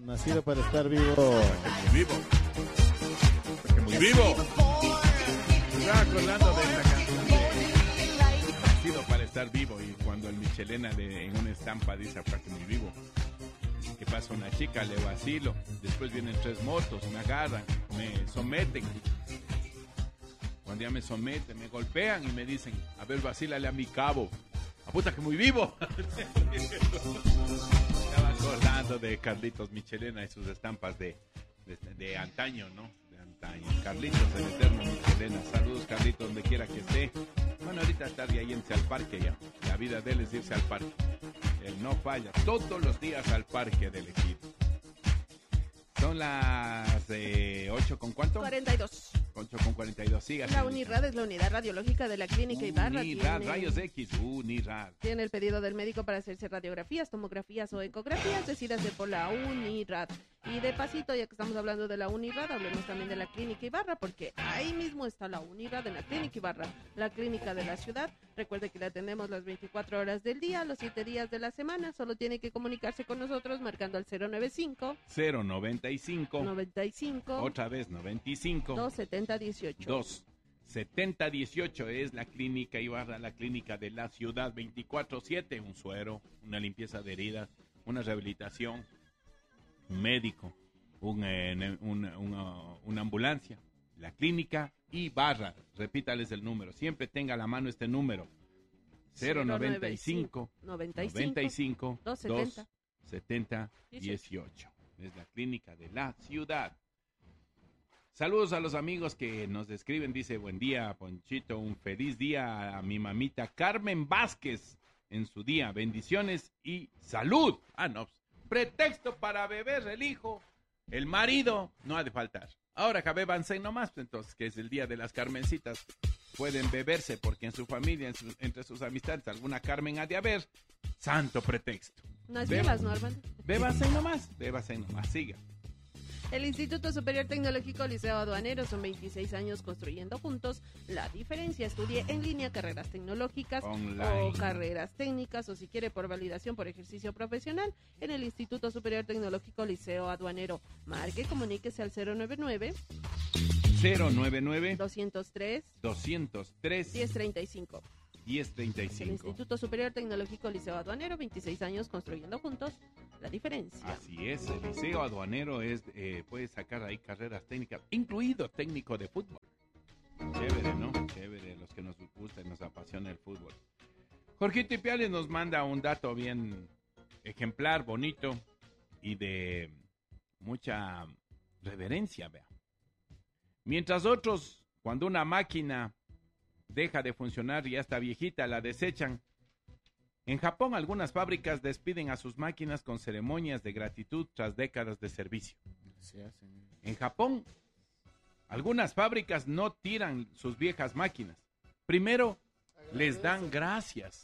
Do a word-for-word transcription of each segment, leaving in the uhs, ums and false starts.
Nacido para estar vivo. Muy vivo. Porque muy vivo. Me estaba acordando de esta canción de Nacido para estar vivo. Y cuando el Michelena de, en una estampa dice aparte muy vivo. Que pasa una chica, le vacilo. Después vienen tres motos, me agarran, me someten. Cuando ya me someten, me golpean y me dicen, a ver, vacílale a mi cabo. A puta que muy vivo. Estaba acordando de Carlitos Michelena y sus estampas de, de, de antaño, ¿no? De antaño. Carlitos, el eterno Michelena. Saludos, Carlitos, donde quiera que esté. Bueno, ahorita está yéndose al parque ya. La vida de él es irse al parque. Él no falla. Todos los días al parque del equipo. Son las eh, ocho con cuánto? cuarenta y dos. ocho con cuarenta y dos, siga. La UNIRAD es la unidad radiológica de la Clínica Ibarra. UNIRAD, tiene, rayos X, UNIRAD. Tiene el pedido del médico para hacerse radiografías, tomografías o ecografías, decídase por la UNIRAD. Y de pasito, ya que estamos hablando de la UNIRAD, hablemos también de la Clínica Ibarra, porque ahí mismo está la UNIRAD en la Clínica Ibarra, la clínica de la ciudad. Recuerde que la tenemos las veinticuatro horas del día, los siete días de la semana. Solo tiene que comunicarse con nosotros marcando al cero noventa y cinco. cero noventa y cinco. noventa y cinco. Otra vez, noventa y cinco. dos setenta dieciocho. dos setenta dieciocho es la Clínica Ibarra, la clínica de la ciudad, veinticuatro siete. Un suero, una limpieza de heridas, una rehabilitación, un médico, un, eh, una, una, una ambulancia. La Clínica Ibarra, repítales el número, siempre tenga a la mano este número, cero noventa y cinco, noventa y cinco, dos setenta dieciocho. Es la clínica de la ciudad. Saludos a los amigos que nos escriben, dice, buen día, Ponchito, un feliz día a mi mamita Carmen Vázquez en su día, bendiciones y salud. Ah, no, pretexto para beber el hijo, el marido, no ha de faltar. Ahora que bébanse nomás, entonces, que es el día de las Carmencitas, pueden beberse porque en su familia, en su, entre sus amistades, alguna Carmen ha de haber, santo pretexto. No es bebas, ¿no, Armando? Bébanse nomás, bébanse nomás, siga. El Instituto Superior Tecnológico Liceo Aduanero, son veintiséis años construyendo juntos la diferencia. Estudie en línea carreras tecnológicas Online. o carreras técnicas, o si quiere por validación por ejercicio profesional en el Instituto Superior Tecnológico Liceo Aduanero. Marque, comuníquese al cero noventa y nueve. cero noventa y nueve. doscientos tres. doscientos tres. diez treinta y cinco. diez treinta y cinco. El Instituto Superior Tecnológico Liceo Aduanero, veintiséis años construyendo juntos la diferencia. Así es, el Liceo Aduanero es, eh, puede sacar ahí carreras técnicas, incluido técnico de fútbol. Chévere, ¿no? Chévere, los que nos gusta y nos apasiona el fútbol. Jorgito Ipiales nos manda un dato bien ejemplar, bonito y de mucha reverencia, vea. Mientras otros, cuando una máquina deja de funcionar y ya está viejita, la desechan. En Japón, algunas fábricas despiden a sus máquinas con ceremonias de gratitud tras décadas de servicio. En Japón, algunas fábricas no tiran sus viejas máquinas. Primero, les dan gracias.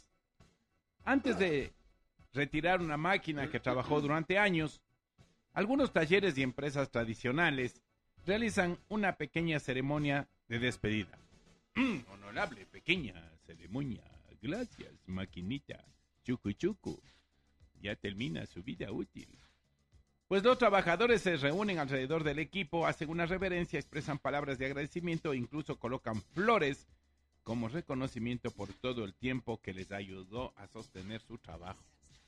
Antes de retirar una máquina que trabajó durante años, algunos talleres y empresas tradicionales realizan una pequeña ceremonia de despedida. Mm, honorable, pequeña ceremonia. Gracias, maquinita. Chucu chucu. Ya termina su vida útil. Pues los trabajadores se reúnen alrededor del equipo, hacen una reverencia, expresan palabras de agradecimiento e incluso colocan flores como reconocimiento por todo el tiempo que les ayudó a sostener su trabajo.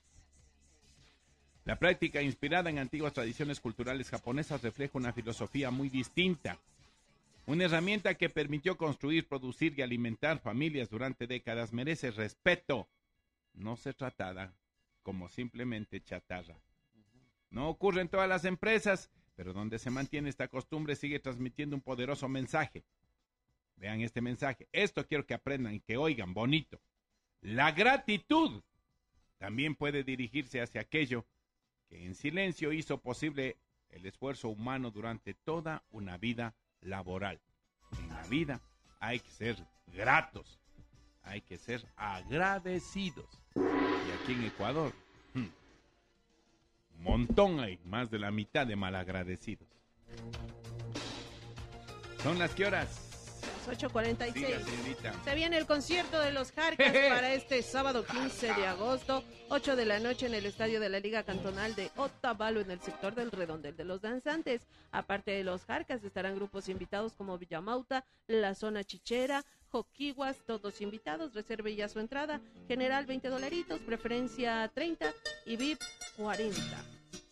La práctica, inspirada en antiguas tradiciones culturales japonesas, refleja una filosofía muy distinta. Una herramienta que permitió construir, producir y alimentar familias durante décadas merece respeto. No se tratada como simplemente chatarra. No ocurre en todas las empresas, pero donde se mantiene esta costumbre sigue transmitiendo un poderoso mensaje. Vean este mensaje. Esto quiero que aprendan y que oigan bonito. La gratitud también puede dirigirse hacia aquello que en silencio hizo posible el esfuerzo humano durante toda una vida laboral. En la vida hay que ser gratos, hay que ser agradecidos. Y aquí en Ecuador, hmm, un montón hay, más de la mitad de malagradecidos. Son las que horas, ocho cuarenta y seis. Siga, señorita. Se viene el concierto de los Jarcas para este sábado quince de agosto, ocho de la noche en el estadio de la Liga Cantonal de Otavalo, en el sector del Redondel de los Danzantes. Aparte de los Jarcas, estarán grupos invitados como Villamauta, La Zona Chichera, Joquiguas, todos invitados. Reserve ya su entrada. General veinte dolaritos, preferencia treinta y V I P cuarenta.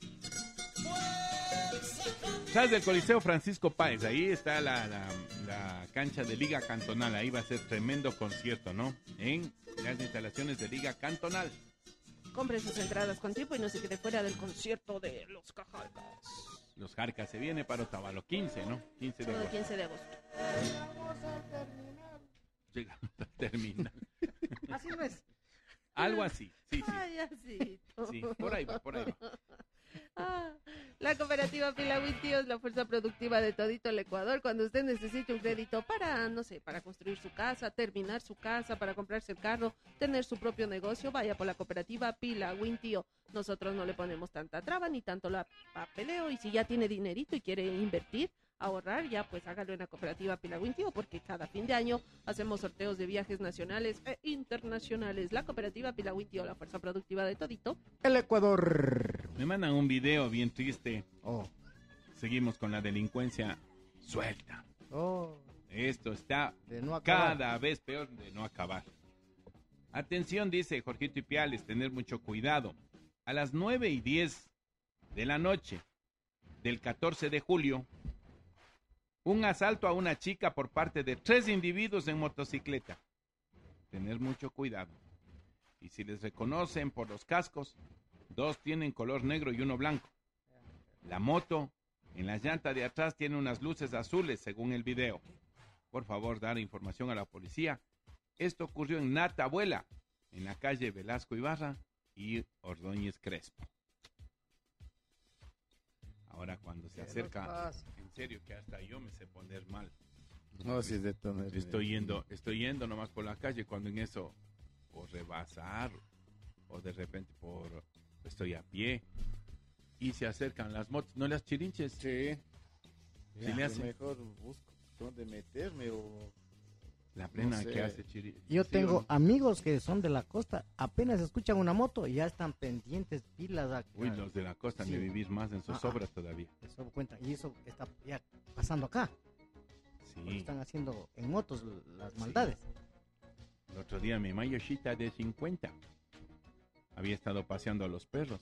¿Sabes del Coliseo Francisco Páez? Ahí está la, la, la cancha de Liga Cantonal. Ahí va a ser tremendo concierto, ¿no? En las instalaciones de Liga Cantonal. Compre sus entradas con tiempo y no se quede fuera del concierto de los Cajalcas. Los Jarcas se viene para Otavalo, quince, ¿no? quince de Todo el agosto. quince de agosto. Llegamos al terminal. Así no es. Algo así, sí, sí. Ay, así. Sí, por ahí va, por ahí va. Ah, la cooperativa Pilahuintío es la fuerza productiva de todito el Ecuador. Cuando usted necesite un crédito para, no sé, para construir su casa, terminar su casa, para comprarse el carro, tener su propio negocio, vaya por la cooperativa Pilahuintío. Nosotros no le ponemos tanta traba ni tanto la papeleo, y si ya tiene dinerito y quiere invertir, ahorrar, ya pues hágalo en la cooperativa Pilahuintío, porque cada fin de año hacemos sorteos de viajes nacionales e internacionales. La cooperativa Pilahuintío, la fuerza productiva de todito el Ecuador. Me mandan un video bien triste. Oh, Seguimos con la delincuencia suelta. oh, Esto está de no acabar. cada vez peor de no acabar. Atención, dice Jorgito Ipiales, tener mucho cuidado. A las nueve y diez de la noche del catorce de julio, un asalto a una chica por parte de tres individuos en motocicleta. Tener mucho cuidado. Y si les reconocen por los cascos, dos tienen color negro y uno blanco. La moto, en la llanta de atrás, tiene unas luces azules, según el video. Por favor, dar información a la policía. Esto ocurrió en Natabuela, en la calle Velasco Ibarra y Ordóñez Crespo. Ahora, cuando se acerca, en serio que hasta yo me sé poner mal. No, si es de tono. Estoy yendo, estoy yendo nomás por la calle, cuando en eso, por rebasar, o de repente por, estoy a pie, y se acercan las motos, no las chirinches. Sí. Si Ya, le hace- mejor busco dónde meterme o... La plena No sé. que hace chiri. Yo ¿sí tengo o no? amigos que son de la costa, apenas escuchan una moto y ya están pendientes, pilas. A, Uy, los de la costa han de Sí. vivir más en sus Ah, ah. obras todavía. Eso cuenta, y eso está ya pasando acá, porque Sí. están haciendo en motos las maldades. El otro día mi Mayoshita de cincuenta había estado paseando a los perros.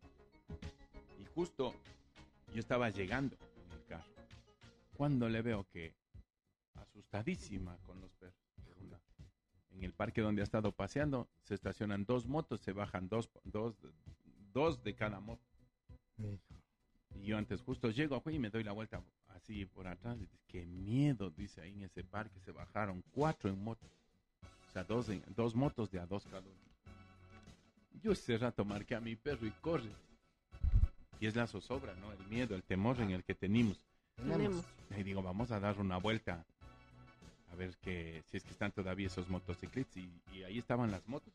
Y justo yo estaba llegando en el carro, cuando le veo que asustadísima con los perros. Una- En el parque donde ha estado paseando se estacionan dos motos, se bajan dos, dos, dos de cada moto. Y yo antes justo llego y me doy la vuelta así por atrás. Y dice, qué miedo, dice, ahí en ese parque se bajaron cuatro en moto. O sea, dos, en- dos motos de a dos cada uno. Yo ese rato marqué a mi perro y corre. Y es la zozobra, ¿no? El miedo, el temor en el que tenemos. tenemos. Y digo, vamos a dar una vuelta a ver que, si es que están todavía esos motocicletas. Y, y ahí estaban las motos.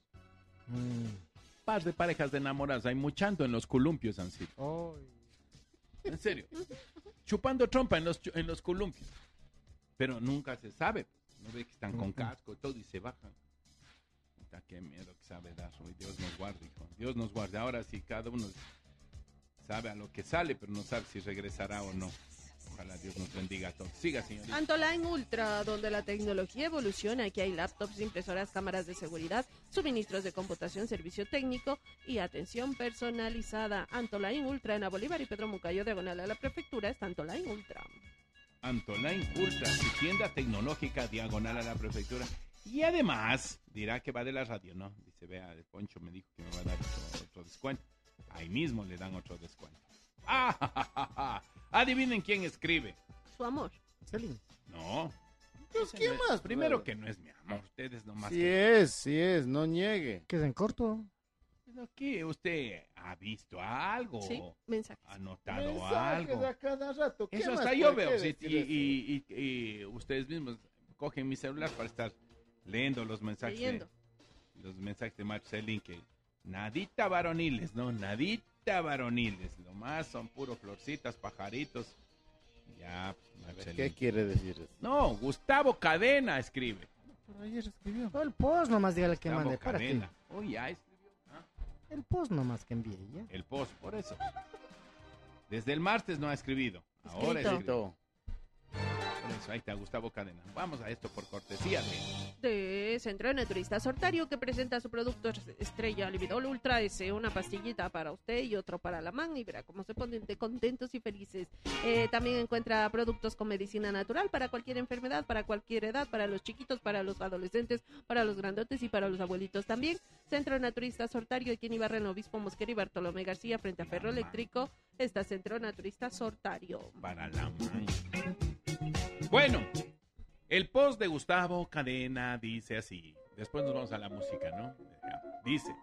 Mm. Par de parejas de enamoradas, hay muchando en los columpios, han sido. Ay. En serio. Chupando trompa en los, chu- en los columpios. Pero nunca se sabe. No ve que están con Ujú. casco y todo y se bajan. Puta, qué miedo que sabe dar. Uy, Dios nos guarde, hijo. Dios nos guarde. Ahora sí, cada uno sabe a lo que sale, pero no sabe si regresará o no. Ojalá Dios nos bendiga a todos. Siga, señorita. Antoline Ultra, donde la tecnología evoluciona. Aquí hay laptops, impresoras, cámaras de seguridad, suministros de computación, servicio técnico y atención personalizada. Antoline Ultra en la Bolívar y Pedro Mucayo, diagonal a la prefectura, está Antoline Ultra. Antoline Ultra, su tienda tecnológica diagonal a la prefectura. Y además, dirá que va de la radio, ¿no? Dice, vea, el Poncho me dijo que me va a dar otro, otro descuento. Ahí mismo le dan otro descuento. ¡Ah! Ja, ja, ja, ja! Adivinen quién escribe. Su amor. Celine. No. Pues, Ese ¿quién no es- más? Primero Claro. que no es mi amor. Ustedes nomás. Sí que- es, sí es, no niegue. Que es en corto. Pero ¿qué? ¿Usted ha visto algo? Sí, mensajes. ¿Ha notado Mensajes algo? a cada rato. ¿Qué Eso más hasta yo puede veo. sí, decir y, eso? y- y- y ustedes mismos cogen mi celular para estar leyendo los mensajes. de- Leyendo. los mensajes de Marcelín, que nadita varoniles, ¿no? Nadita varoniles. Lo más son puro florcitas, pajaritos. Ya, pues, A ver, excelente. ¿qué quiere decir eso? No, Gustavo Cadena escribe. Por ayer escribió. O el post nomás, dígale que Gustavo mande. ¿Para qué? Cadena. Oh, ya escribió. Ah, El post nomás que envíe, ya. el post, por eso. Desde el martes no ha escrito. Ahora Escrito. escribió. Por eso, ahí está Gustavo Cadena. Vamos a esto por cortesía de... De Centro de Naturistas Sortario, que presenta su producto estrella Lividol Ultra S, una pastillita para usted y otro para la man, y verá cómo se ponen de contentos y felices. Eh, también encuentra productos con medicina natural para cualquier enfermedad, para cualquier edad, para los chiquitos, para los adolescentes, para los grandotes y para los abuelitos también. Centro de Naturistas Sortario, aquí en Ibarra, en Obispo Mosquera y Bartolomé García, frente a Ferro Eléctrico, está Centro Naturista Sortario. Para la man. Bueno, el post de Gustavo Cadena dice así. Después nos vamos a la música, ¿no? Dice: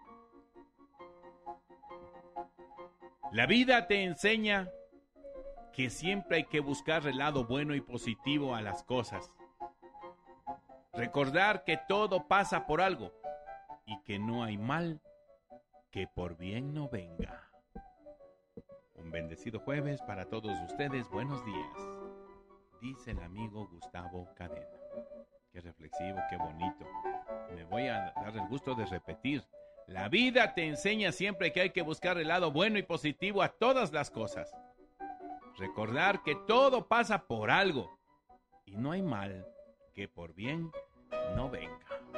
la vida te enseña que siempre hay que buscar el lado bueno y positivo a las cosas. Recordar que todo pasa por algo y que no hay mal que por bien no venga. Un bendecido jueves para todos ustedes. Buenos días. Dice el amigo Gustavo Cadena. Qué reflexivo, qué bonito. Me voy a dar el gusto de repetir. La vida te enseña siempre que hay que buscar el lado bueno y positivo a todas las cosas. Recordar que todo pasa por algo y no hay mal que por bien no venga.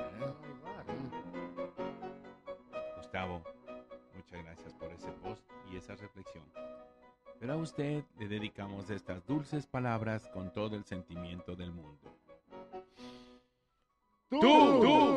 Gustavo, muchas gracias por ese post y esa reflexión. Pero a usted le dedicamos estas dulces palabras con todo el sentimiento del mundo. ¡Tú! ¡Tú! ¡Tú!